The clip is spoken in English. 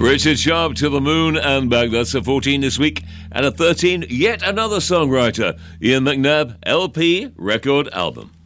Richard Sharp, To the Moon and Back. That's a 14 this week. And a 13, yet another songwriter, Ian McNabb, LP record album.